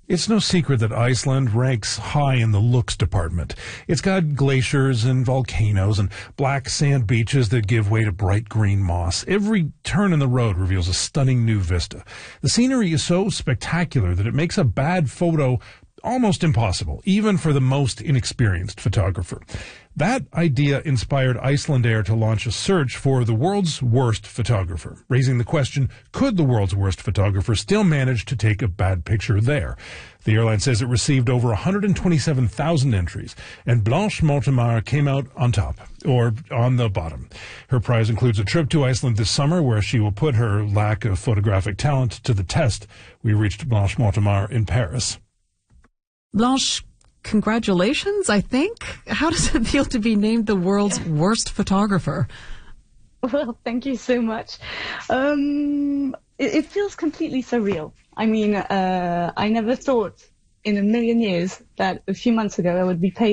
It's no secret that Iceland ranks high in the looks department. It's got glaciers and volcanoes and black sand beaches that give way to bright green moss. Every turn in the road reveals a stunning new vista. The scenery is so spectacular that it makes a bad photo almost impossible, even for the most inexperienced photographer. That idea inspired Icelandair to launch a search for the world's worst photographer, raising the question, could the world's worst photographer still manage to take a bad picture there? The airline says it received over 127,000 entries, and Blanche Montemar came out on top, or on the bottom. Her prize includes a trip to Iceland this summer, where she will put her lack of photographic talent to the test. We reached Blanche Montemar in Paris. Blanche, congratulations, I think. How does it feel to be named the world's worst photographer? Well, thank you so much. It feels completely surreal. I mean, I never thought in a million years that a few months ago I would be paid